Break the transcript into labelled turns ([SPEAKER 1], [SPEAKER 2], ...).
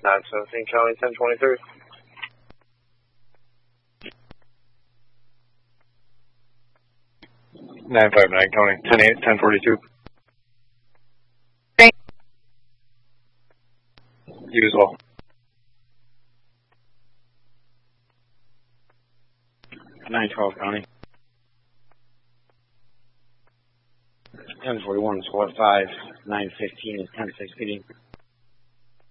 [SPEAKER 1] 917 County 1023. 959 County 108 1042. You as well.
[SPEAKER 2] 912 County. 1041 is 4-5, 915 is 10-6 feeding.